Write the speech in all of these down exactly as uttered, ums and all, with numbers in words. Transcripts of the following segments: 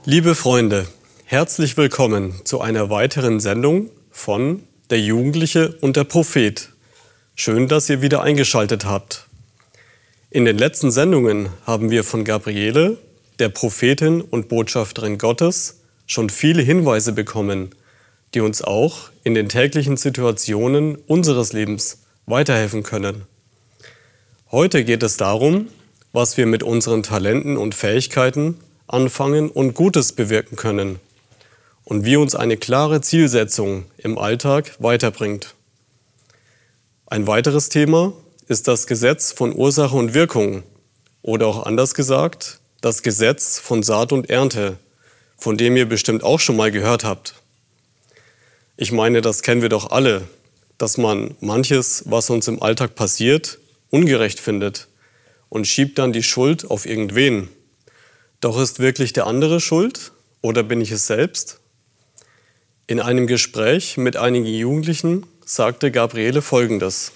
Liebe Freunde, herzlich willkommen zu einer weiteren Sendung von Der Jugendliche und der Prophet. Schön, dass ihr wieder eingeschaltet habt. In den letzten Sendungen haben wir von Gabriele, der Prophetin und Botschafterin Gottes, schon viele Hinweise bekommen, die uns auch in den täglichen Situationen unseres Lebens weiterhelfen können. Heute geht es darum, was wir mit unseren Talenten und Fähigkeiten anfangen und Gutes bewirken können und wie uns eine klare Zielsetzung im Alltag weiterbringt. Ein weiteres Thema ist das Gesetz von Ursache und Wirkung oder auch anders gesagt, das Gesetz von Saat und Ernte, von dem ihr bestimmt auch schon mal gehört habt. Ich meine, das kennen wir doch alle, dass man manches, was uns im Alltag passiert, ungerecht findet und schiebt dann die Schuld auf irgendwen. Doch ist wirklich der andere schuld oder bin ich es selbst? In einem Gespräch mit einigen Jugendlichen sagte Gabriele Folgendes: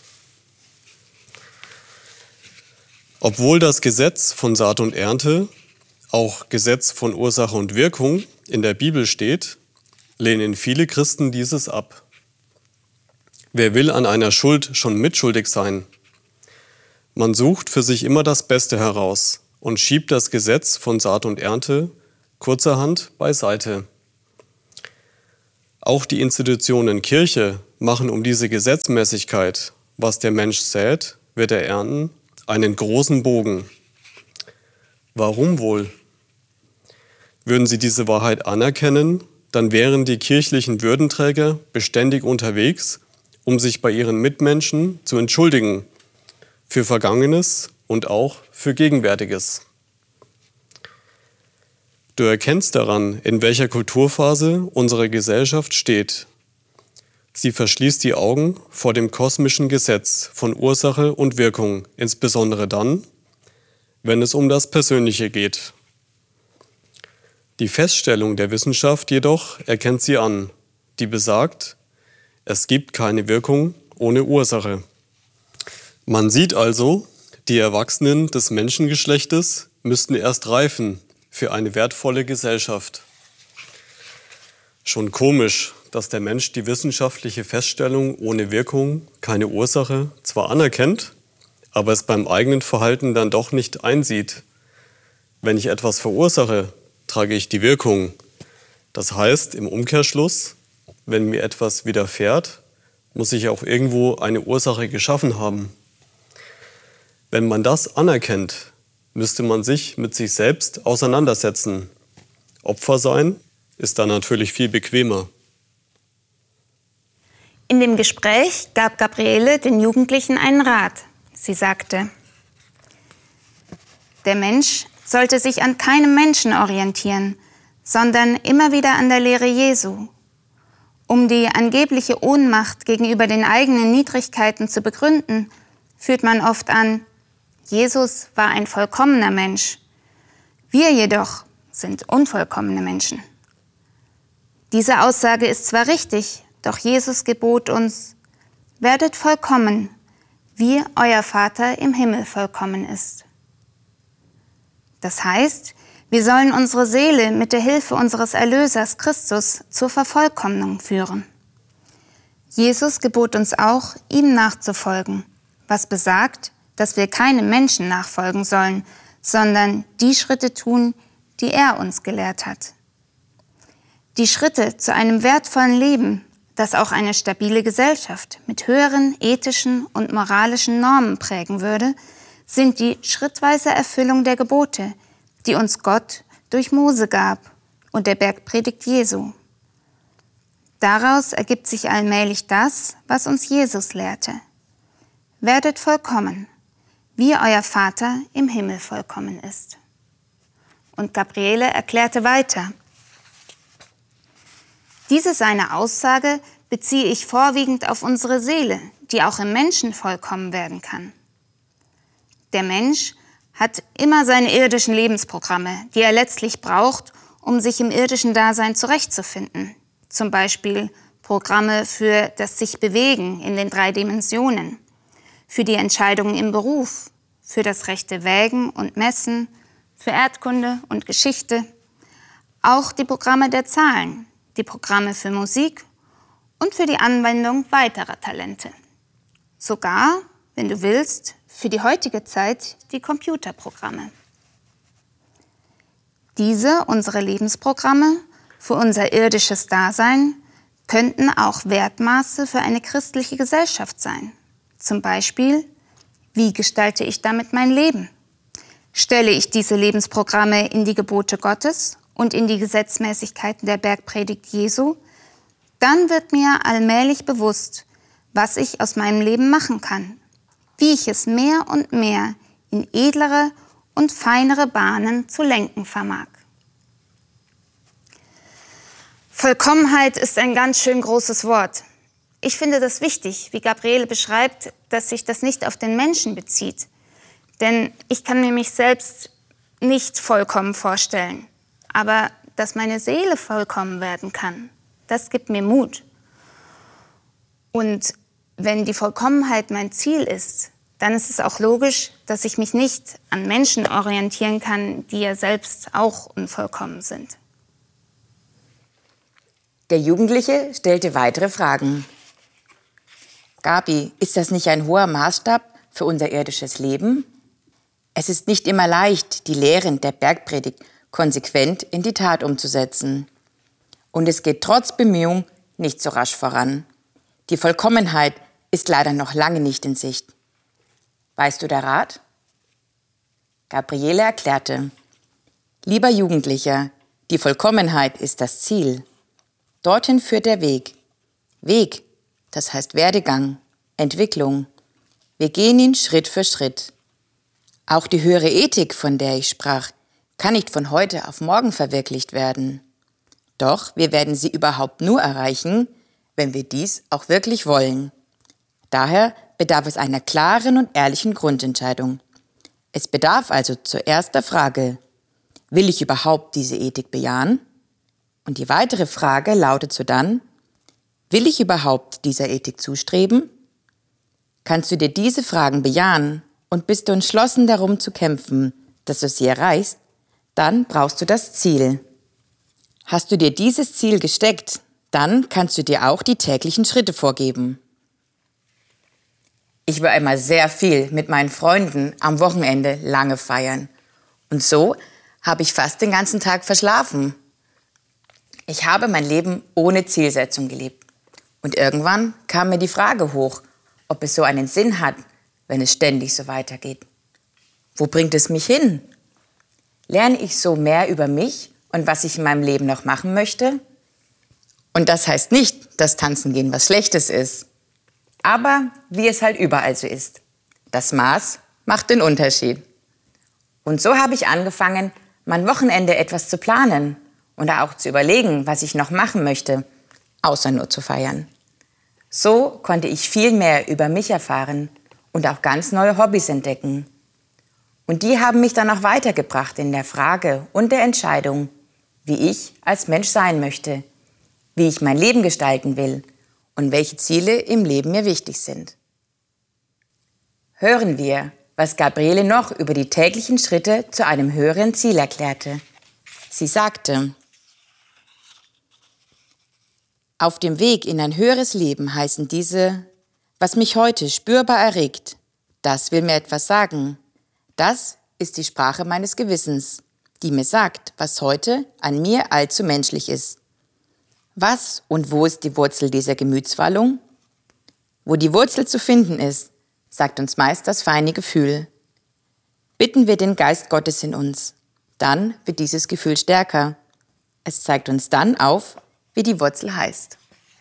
Obwohl das Gesetz von Saat und Ernte, auch Gesetz von Ursache und Wirkung, in der Bibel steht, lehnen viele Christen dieses ab. Wer will an einer Schuld schon mitschuldig sein? Man sucht für sich immer das Beste heraus und schiebt das Gesetz von Saat und Ernte kurzerhand beiseite. Auch die Institutionen Kirche machen um diese Gesetzmäßigkeit, was der Mensch sät, wird er ernten, einen großen Bogen. Warum wohl? Würden sie diese Wahrheit anerkennen, dann wären die kirchlichen Würdenträger beständig unterwegs, um sich bei ihren Mitmenschen zu entschuldigen für Vergangenes und auch für Gegenwärtiges. Du erkennst daran, in welcher Kulturphase unsere Gesellschaft steht. Sie verschließt die Augen vor dem kosmischen Gesetz von Ursache und Wirkung, insbesondere dann, wenn es um das Persönliche geht. Die Feststellung der Wissenschaft jedoch erkennt sie an, die besagt, es gibt keine Wirkung ohne Ursache. Man sieht also, die Erwachsenen des Menschengeschlechtes müssten erst reifen für eine wertvolle Gesellschaft. Schon komisch, dass der Mensch die wissenschaftliche Feststellung ohne Wirkung, keine Ursache, zwar anerkennt, aber es beim eigenen Verhalten dann doch nicht einsieht. Wenn ich etwas verursache, trage ich die Wirkung. Das heißt, im Umkehrschluss, wenn mir etwas widerfährt, muss ich auch irgendwo eine Ursache geschaffen haben. Wenn man das anerkennt, müsste man sich mit sich selbst auseinandersetzen. Opfer sein ist dann natürlich viel bequemer. In dem Gespräch gab Gabriele den Jugendlichen einen Rat. Sie sagte: Der Mensch sollte sich an keinem Menschen orientieren, sondern immer wieder an der Lehre Jesu. Um die angebliche Ohnmacht gegenüber den eigenen Niedrigkeiten zu begründen, führt man oft an: Jesus war ein vollkommener Mensch. Wir jedoch sind unvollkommene Menschen. Diese Aussage ist zwar richtig, doch Jesus gebot uns: Werdet vollkommen, wie euer Vater im Himmel vollkommen ist. Das heißt, wir sollen unsere Seele mit der Hilfe unseres Erlösers Christus zur Vervollkommnung führen. Jesus gebot uns auch, ihm nachzufolgen, was besagt, dass wir keinem Menschen nachfolgen sollen, sondern die Schritte tun, die er uns gelehrt hat. Die Schritte zu einem wertvollen Leben, das auch eine stabile Gesellschaft mit höheren ethischen und moralischen Normen prägen würde, sind die schrittweise Erfüllung der Gebote, die uns Gott durch Mose gab und der Bergpredigt Jesu. Daraus ergibt sich allmählich das, was uns Jesus lehrte: Werdet vollkommen, wie euer Vater im Himmel vollkommen ist. Und Gabriele erklärte weiter: Diese seine Aussage beziehe ich vorwiegend auf unsere Seele, die auch im Menschen vollkommen werden kann. Der Mensch hat immer seine irdischen Lebensprogramme, die er letztlich braucht, um sich im irdischen Dasein zurechtzufinden. Zum Beispiel Programme für das Sich-Bewegen in den drei Dimensionen, für die Entscheidungen im Beruf, für das rechte Wägen und Messen, für Erdkunde und Geschichte, auch die Programme der Zahlen, die Programme für Musik und für die Anwendung weiterer Talente. Sogar, wenn du willst, für die heutige Zeit die Computerprogramme. Diese, unsere Lebensprogramme, für unser irdisches Dasein, könnten auch Wertmaße für eine christliche Gesellschaft sein. Zum Beispiel, wie gestalte ich damit mein Leben? Stelle ich diese Lebensprogramme in die Gebote Gottes und in die Gesetzmäßigkeiten der Bergpredigt Jesu, dann wird mir allmählich bewusst, was ich aus meinem Leben machen kann, wie ich es mehr und mehr in edlere und feinere Bahnen zu lenken vermag. Vollkommenheit ist ein ganz schön großes Wort. Ich finde das wichtig, wie Gabriele beschreibt, dass sich das nicht auf den Menschen bezieht. Denn ich kann mir mich selbst nicht vollkommen vorstellen. Aber dass meine Seele vollkommen werden kann, das gibt mir Mut. Und wenn die Vollkommenheit mein Ziel ist, dann ist es auch logisch, dass ich mich nicht an Menschen orientieren kann, die ja selbst auch unvollkommen sind. Der Jugendliche stellte weitere Fragen. Gabi, ist das nicht ein hoher Maßstab für unser irdisches Leben? Es ist nicht immer leicht, die Lehren der Bergpredigt konsequent in die Tat umzusetzen. Und es geht trotz Bemühung nicht so rasch voran. Die Vollkommenheit ist leider noch lange nicht in Sicht. Weißt du der Rat? Gabriele erklärte, lieber Jugendlicher, die Vollkommenheit ist das Ziel. Dorthin führt der Weg. Weg, das heißt Werdegang, Entwicklung. Wir gehen ihn Schritt für Schritt. Auch die höhere Ethik, von der ich sprach, kann nicht von heute auf morgen verwirklicht werden. Doch wir werden sie überhaupt nur erreichen, wenn wir dies auch wirklich wollen. Daher bedarf es einer klaren und ehrlichen Grundentscheidung. Es bedarf also zuerst der Frage, will ich überhaupt diese Ethik bejahen? Und die weitere Frage lautet sodann, will ich überhaupt dieser Ethik zustreben? Kannst du dir diese Fragen bejahen und bist du entschlossen darum zu kämpfen, dass du sie erreichst, dann brauchst du das Ziel. Hast du dir dieses Ziel gesteckt, dann kannst du dir auch die täglichen Schritte vorgeben. Ich war einmal sehr viel mit meinen Freunden am Wochenende lange feiern. Und so habe ich fast den ganzen Tag verschlafen. Ich habe mein Leben ohne Zielsetzung gelebt. Und irgendwann kam mir die Frage hoch, ob es so einen Sinn hat, wenn es ständig so weitergeht. Wo bringt es mich hin? Lerne ich so mehr über mich und was ich in meinem Leben noch machen möchte? Und das heißt nicht, dass Tanzen gehen was Schlechtes ist. Aber wie es halt überall so ist. Das Maß macht den Unterschied. Und so habe ich angefangen, mein Wochenende etwas zu planen und auch zu überlegen, was ich noch machen möchte, außer nur zu feiern. So konnte ich viel mehr über mich erfahren und auch ganz neue Hobbys entdecken. Und die haben mich dann auch weitergebracht in der Frage und der Entscheidung, wie ich als Mensch sein möchte, wie ich mein Leben gestalten will und welche Ziele im Leben mir wichtig sind. Hören wir, was Gabriele noch über die täglichen Schritte zu einem höheren Ziel erklärte. Sie sagte, auf dem Weg in ein höheres Leben heißen diese, was mich heute spürbar erregt, das will mir etwas sagen. Das ist die Sprache meines Gewissens, die mir sagt, was heute an mir allzu menschlich ist. Was und wo ist die Wurzel dieser Gemütswallung? Wo die Wurzel zu finden ist, sagt uns meist das feine Gefühl. Bitten wir den Geist Gottes in uns, dann wird dieses Gefühl stärker. Es zeigt uns dann auf, wie die Wurzel heißt.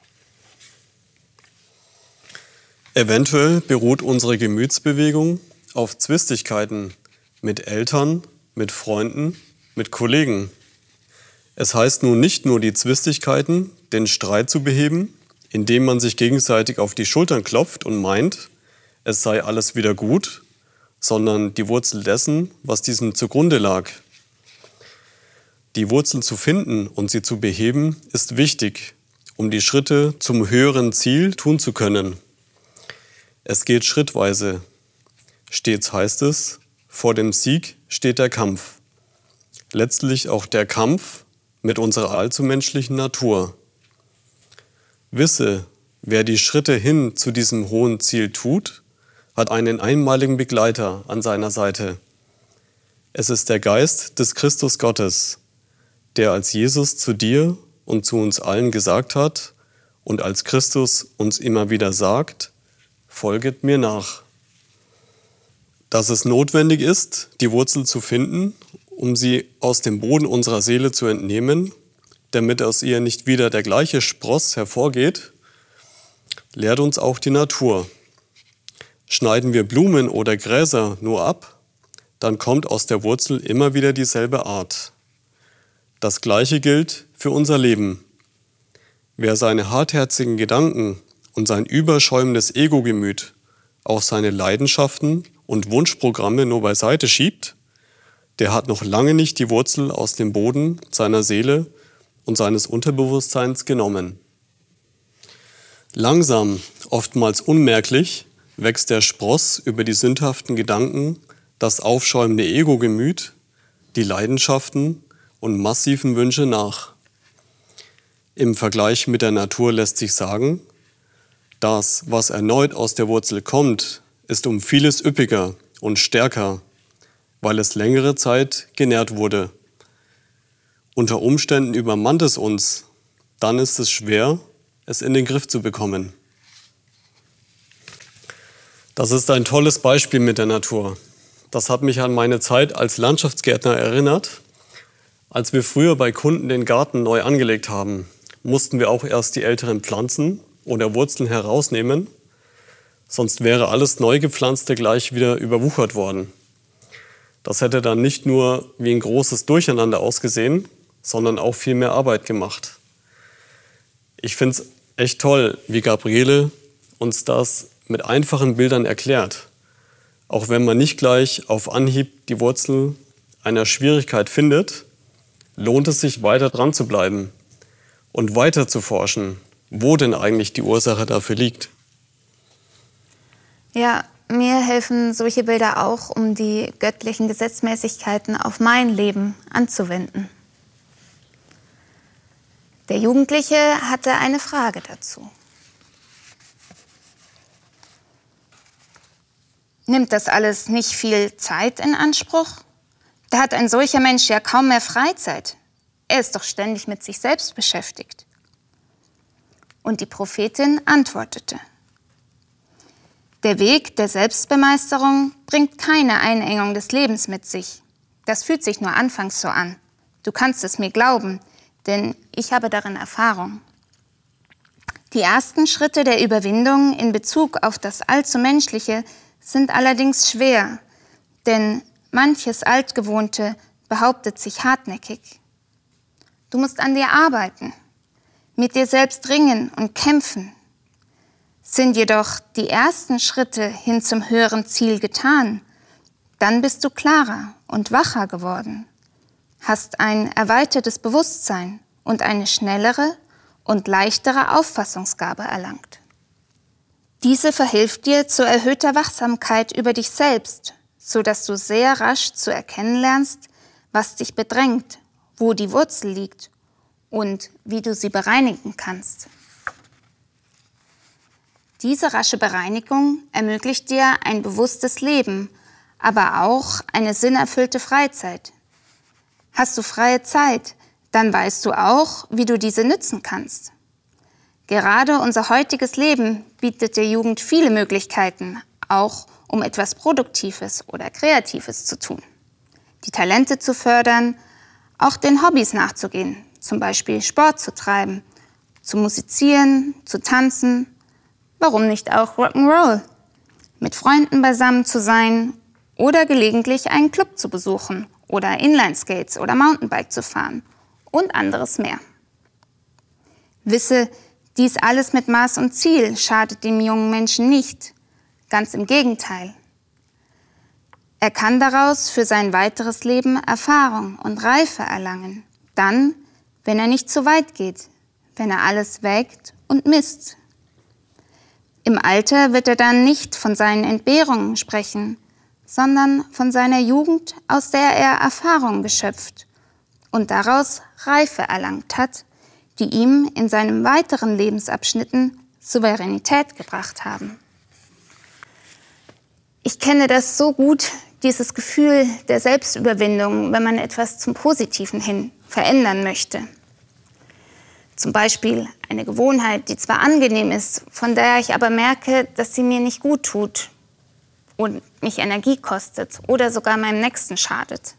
Eventuell beruht unsere Gemütsbewegung auf Zwistigkeiten mit Eltern, mit Freunden, mit Kollegen. Es heißt nun nicht nur die Zwistigkeiten, den Streit zu beheben, indem man sich gegenseitig auf die Schultern klopft und meint, es sei alles wieder gut, sondern die Wurzel dessen, was diesem zugrunde lag. Die Wurzel zu finden und sie zu beheben, ist wichtig, um die Schritte zum höheren Ziel tun zu können. Es geht schrittweise. Stets heißt es, vor dem Sieg steht der Kampf. Letztlich auch der Kampf mit unserer allzu menschlichen Natur. Wisse, wer die Schritte hin zu diesem hohen Ziel tut, hat einen einmaligen Begleiter an seiner Seite. Es ist der Geist des Christus Gottes, der als Jesus zu dir und zu uns allen gesagt hat und als Christus uns immer wieder sagt, folget mir nach. Dass es notwendig ist, die Wurzel zu finden, um sie aus dem Boden unserer Seele zu entnehmen, damit aus ihr nicht wieder der gleiche Spross hervorgeht, lehrt uns auch die Natur. Schneiden wir Blumen oder Gräser nur ab, dann kommt aus der Wurzel immer wieder dieselbe Art. Das Gleiche gilt für unser Leben. Wer seine hartherzigen Gedanken und sein überschäumendes Ego-Gemüt, auch seine Leidenschaften und Wunschprogramme nur beiseite schiebt, der hat noch lange nicht die Wurzel aus dem Boden seiner Seele und seines Unterbewusstseins genommen. Langsam, oftmals unmerklich, wächst der Spross über die sündhaften Gedanken, das aufschäumende Ego-Gemüt, die Leidenschaften und massiven Wünsche nach. Im Vergleich mit der Natur lässt sich sagen, das, was erneut aus der Wurzel kommt, ist um vieles üppiger und stärker, weil es längere Zeit genährt wurde. Unter Umständen übermannt es uns, dann ist es schwer, es in den Griff zu bekommen. Das ist ein tolles Beispiel mit der Natur. Das hat mich an meine Zeit als Landschaftsgärtner erinnert. Als wir früher bei Kunden den Garten neu angelegt haben, mussten wir auch erst die älteren Pflanzen oder Wurzeln herausnehmen, sonst wäre alles Neugepflanzte gleich wieder überwuchert worden. Das hätte dann nicht nur wie ein großes Durcheinander ausgesehen, sondern auch viel mehr Arbeit gemacht. Ich finde es echt toll, wie Gabriele uns das mit einfachen Bildern erklärt. Auch wenn man nicht gleich auf Anhieb die Wurzel einer Schwierigkeit findet, lohnt es sich, weiter dran zu bleiben und weiter zu forschen, wo denn eigentlich die Ursache dafür liegt. Ja, mir helfen solche Bilder auch, um die göttlichen Gesetzmäßigkeiten auf mein Leben anzuwenden. Der Jugendliche hatte eine Frage dazu. Nimmt das alles nicht viel Zeit in Anspruch? Da hat ein solcher Mensch ja kaum mehr Freizeit. Er ist doch ständig mit sich selbst beschäftigt. Und die Prophetin antwortete: Der Weg der Selbstbemeisterung bringt keine Einengung des Lebens mit sich. Das fühlt sich nur anfangs so an. Du kannst es mir glauben, denn ich habe darin Erfahrung. Die ersten Schritte der Überwindung in Bezug auf das allzu Menschliche sind allerdings schwer, denn manches Altgewohnte behauptet sich hartnäckig. Du musst an dir arbeiten, mit dir selbst ringen und kämpfen. Sind jedoch die ersten Schritte hin zum höheren Ziel getan, dann bist du klarer und wacher geworden, hast ein erweitertes Bewusstsein und eine schnellere und leichtere Auffassungsgabe erlangt. Diese verhilft dir zu erhöhter Wachsamkeit über dich selbst, so dass du sehr rasch zu erkennen lernst, was dich bedrängt, wo die Wurzel liegt und wie du sie bereinigen kannst. Diese rasche Bereinigung ermöglicht dir ein bewusstes Leben, aber auch eine sinnerfüllte Freizeit. Hast du freie Zeit, dann weißt du auch, wie du diese nützen kannst. Gerade unser heutiges Leben bietet der Jugend viele Möglichkeiten, auch um etwas Produktives oder Kreatives zu tun. Die Talente zu fördern, auch den Hobbys nachzugehen, zum Beispiel Sport zu treiben, zu musizieren, zu tanzen, warum nicht auch Rock'n'Roll, mit Freunden beisammen zu sein oder gelegentlich einen Club zu besuchen oder Inlineskates oder Mountainbike zu fahren und anderes mehr. Wisse, dies alles mit Maß und Ziel schadet dem jungen Menschen nicht, ganz im Gegenteil. Er kann daraus für sein weiteres Leben Erfahrung und Reife erlangen, dann, wenn er nicht zu weit geht, wenn er alles wägt und misst. Im Alter wird er dann nicht von seinen Entbehrungen sprechen, sondern von seiner Jugend, aus der er Erfahrung geschöpft und daraus Reife erlangt hat, die ihm in seinen weiteren Lebensabschnitten Souveränität gebracht haben. Ich kenne das so gut, dieses Gefühl der Selbstüberwindung, wenn man etwas zum Positiven hin verändern möchte. Zum Beispiel eine Gewohnheit, die zwar angenehm ist, von der ich aber merke, dass sie mir nicht gut tut und mich Energie kostet oder sogar meinem Nächsten schadet.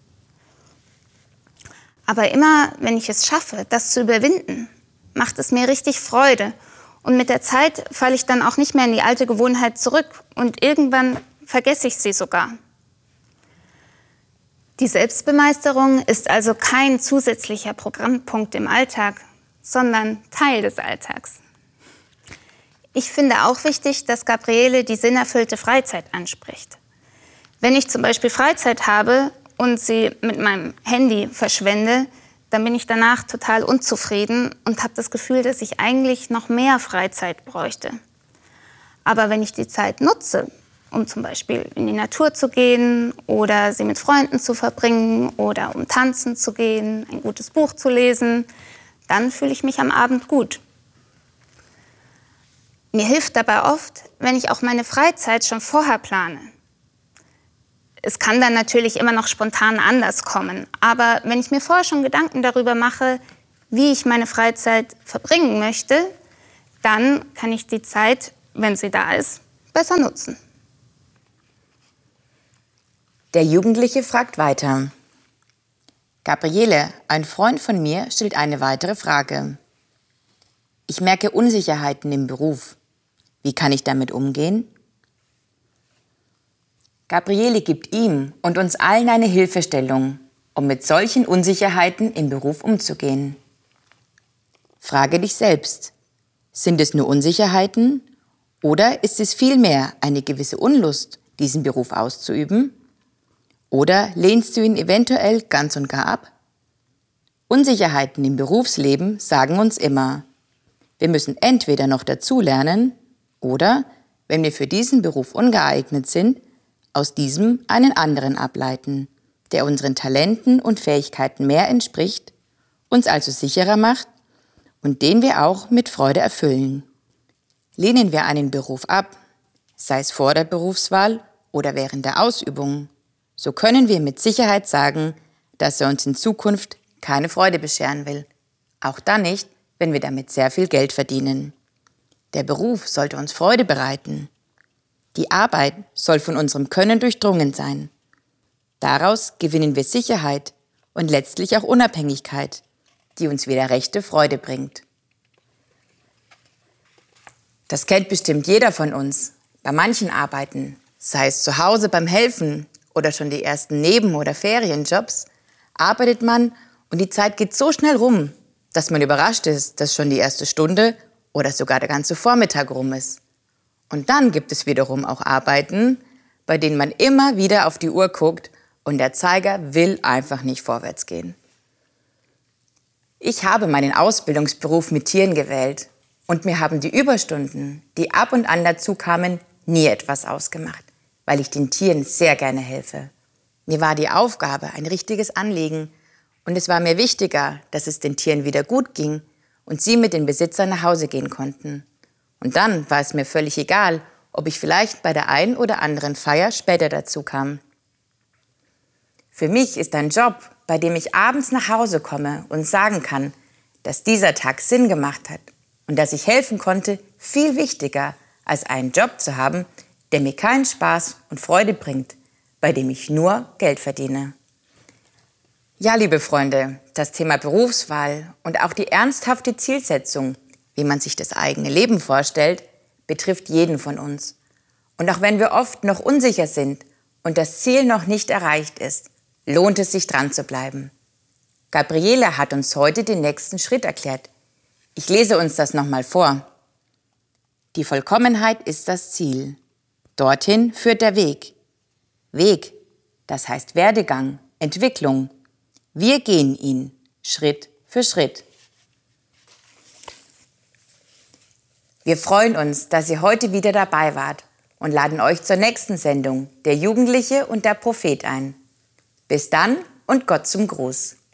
Aber immer, wenn ich es schaffe, das zu überwinden, macht es mir richtig Freude. Und mit der Zeit falle ich dann auch nicht mehr in die alte Gewohnheit zurück und irgendwann vergesse ich sie sogar. Die Selbstbemeisterung ist also kein zusätzlicher Programmpunkt im Alltag, sondern Teil des Alltags. Ich finde auch wichtig, dass Gabriele die sinnerfüllte Freizeit anspricht. Wenn ich zum Beispiel Freizeit habe und sie mit meinem Handy verschwende, dann bin ich danach total unzufrieden und habe das Gefühl, dass ich eigentlich noch mehr Freizeit bräuchte. Aber wenn ich die Zeit nutze, um zum Beispiel in die Natur zu gehen oder sie mit Freunden zu verbringen oder um tanzen zu gehen, ein gutes Buch zu lesen, dann fühle ich mich am Abend gut. Mir hilft dabei oft, wenn ich auch meine Freizeit schon vorher plane. Es kann dann natürlich immer noch spontan anders kommen, aber wenn ich mir vorher schon Gedanken darüber mache, wie ich meine Freizeit verbringen möchte, dann kann ich die Zeit, wenn sie da ist, besser nutzen. Der Jugendliche fragt weiter. Gabriele, ein Freund von mir, stellt eine weitere Frage. Ich merke Unsicherheiten im Beruf. Wie kann ich damit umgehen? Gabriele gibt ihm und uns allen eine Hilfestellung, um mit solchen Unsicherheiten im Beruf umzugehen. Frage dich selbst, sind es nur Unsicherheiten oder ist es vielmehr eine gewisse Unlust, diesen Beruf auszuüben? Oder lehnst du ihn eventuell ganz und gar ab? Unsicherheiten im Berufsleben sagen uns immer, wir müssen entweder noch dazulernen oder, wenn wir für diesen Beruf ungeeignet sind, aus diesem einen anderen ableiten, der unseren Talenten und Fähigkeiten mehr entspricht, uns also sicherer macht und den wir auch mit Freude erfüllen. Lehnen wir einen Beruf ab, sei es vor der Berufswahl oder während der Ausübung, so können wir mit Sicherheit sagen, dass er uns in Zukunft keine Freude bescheren will. Auch dann nicht, wenn wir damit sehr viel Geld verdienen. Der Beruf sollte uns Freude bereiten. Die Arbeit soll von unserem Können durchdrungen sein. Daraus gewinnen wir Sicherheit und letztlich auch Unabhängigkeit, die uns wieder rechte Freude bringt. Das kennt bestimmt jeder von uns. Bei manchen Arbeiten, sei es zu Hause beim Helfen oder schon die ersten Neben- oder Ferienjobs, arbeitet man und die Zeit geht so schnell rum, dass man überrascht ist, dass schon die erste Stunde oder sogar der ganze Vormittag rum ist. Und dann gibt es wiederum auch Arbeiten, bei denen man immer wieder auf die Uhr guckt und der Zeiger will einfach nicht vorwärts gehen. Ich habe meinen Ausbildungsberuf mit Tieren gewählt und mir haben die Überstunden, die ab und an dazu kamen, nie etwas ausgemacht, weil ich den Tieren sehr gerne helfe. Mir war die Aufgabe ein richtiges Anliegen und es war mir wichtiger, dass es den Tieren wieder gut ging und sie mit den Besitzern nach Hause gehen konnten. Und dann war es mir völlig egal, ob ich vielleicht bei der einen oder anderen Feier später dazu kam. Für mich ist ein Job, bei dem ich abends nach Hause komme und sagen kann, dass dieser Tag Sinn gemacht hat und dass ich helfen konnte, viel wichtiger, als einen Job zu haben, der mir keinen Spaß und Freude bringt, bei dem ich nur Geld verdiene. Ja, liebe Freunde, das Thema Berufswahl und auch die ernsthafte Zielsetzung, wie man sich das eigene Leben vorstellt, betrifft jeden von uns. Und auch wenn wir oft noch unsicher sind und das Ziel noch nicht erreicht ist, lohnt es sich dran zu bleiben. Gabriele hat uns heute den nächsten Schritt erklärt. Ich lese uns das nochmal vor. Die Vollkommenheit ist das Ziel. Dorthin führt der Weg. Weg, das heißt Werdegang, Entwicklung. Wir gehen ihn Schritt für Schritt. Wir freuen uns, dass ihr heute wieder dabei wart und laden euch zur nächsten Sendung, der Jugendliche und der Prophet, ein. Bis dann und Gott zum Gruß.